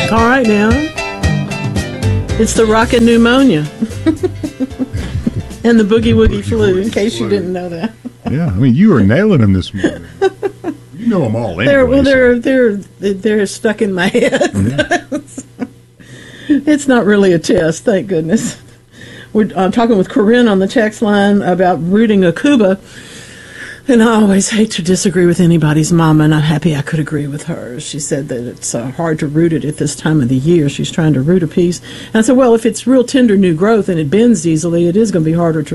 All right now. It's the rockin' pneumonia. And the boogie woogie flu, in case you didn't know that. Yeah, I mean, you were nailing them this morning. You know them all anyway. They're stuck in my head. Mm-hmm. It's not really a test, thank goodness. I'm talking with Corinne on the text line about rooting a Cuba. And I always hate to disagree with anybody's mama, and I'm happy I could agree with her. She said that it's hard to root it at this time of the year. She's trying to root a piece. And I said, well, if it's real tender new growth and it bends easily, it is going to be harder to